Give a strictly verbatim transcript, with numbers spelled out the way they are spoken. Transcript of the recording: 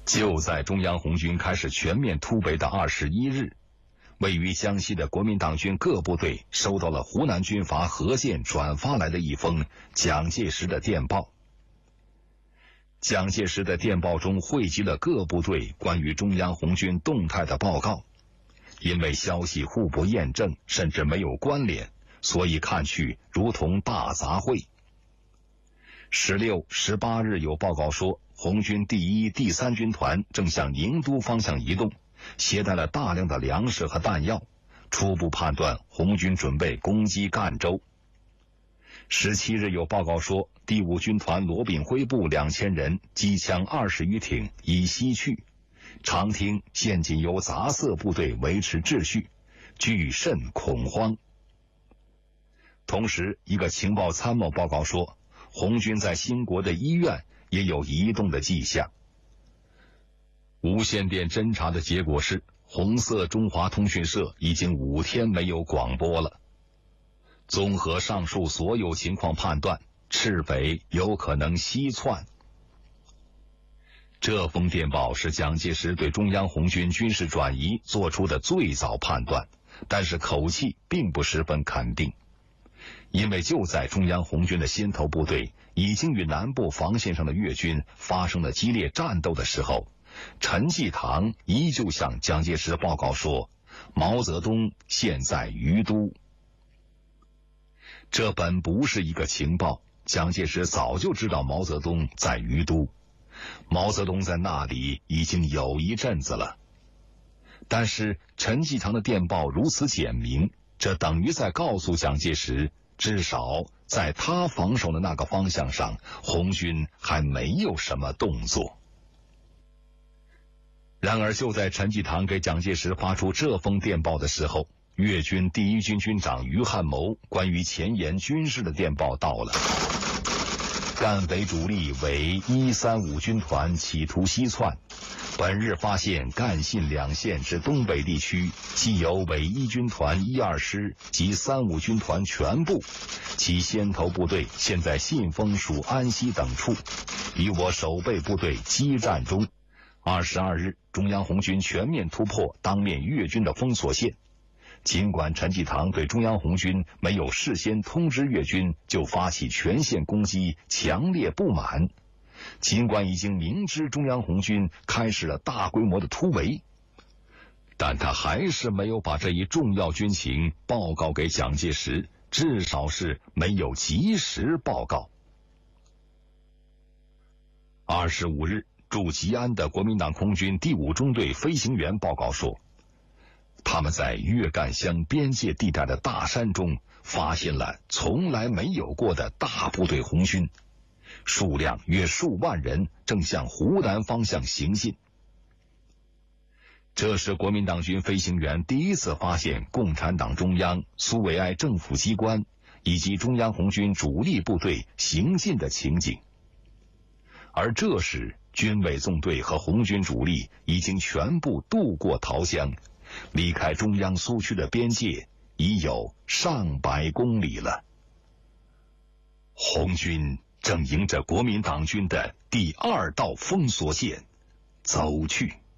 就在中央红军开始全面突围的二十一日，位于江西的国民党军各部队收到了湖南军阀何健转发来的一封蒋介石的电报。蒋介石的电报中汇集了各部队关于中央红军动态的报告，因为消息互不验证，甚至没有关联，所以看去如同大杂烩。十六、十八日有报告说，红军第一、第三军团正向宁都方向移动，携带了大量的粮食和弹药，初步判断红军准备攻击赣州。十七日有报告说，第五军团罗炳辉部两千人，机枪二十余挺已西去，常听现仅由杂色部队维持秩序，惧甚恐慌。同时，一个情报参谋报告说，红军在兴国的医院也有移动的迹象。无线电侦察的结果是，红色中华通讯社已经五天没有广播了。综合上述所有情况判断，赤匪有可能西窜。这封电报是蒋介石对中央红军军事转移做出的最早判断，但是口气并不十分肯定。因为就在中央红军的先头部队已经与南部防线上的粤军发生了激烈战斗的时候，陈济棠依旧向蒋介石报告说，毛泽东现在于都。这本不是一个情报，蒋介石早就知道毛泽东在于都，毛泽东在那里已经有一阵子了。但是陈济棠的电报如此简明，这等于在告诉蒋介石，至少在他防守的那个方向上，红军还没有什么动作。然而就在陈济棠给蒋介石发出这封电报的时候，粤军第一军军长于汉谋关于前沿军事的电报到了。赣北主力为一三五军团企图西窜，本日发现赣信两县之东北地区，既有伪一军团一二师及三五军团全部，其先头部队现在信丰属安西等处，与我守备部队激战中。二十二日，中央红军全面突破当面粤军的封锁线。尽管陈济棠对中央红军没有事先通知粤军就发起全线攻击强烈不满，尽管已经明知中央红军开始了大规模的突围，但他还是没有把这一重要军情报告给蒋介石，至少是没有及时报告。二十五日，驻吉安的国民党空军第五中队飞行员报告说，他们在粤赣湘边界地带的大山中发现了从来没有过的大部队红军，数量约数万人，正向湖南方向行进。这是国民党军飞行员第一次发现共产党中央、苏维埃政府机关以及中央红军主力部队行进的情景。而这时，军委纵队和红军主力已经全部渡过桃江，离开中央苏区的边界已有上百公里了。红军正迎着国民党军的第二道封锁线走去。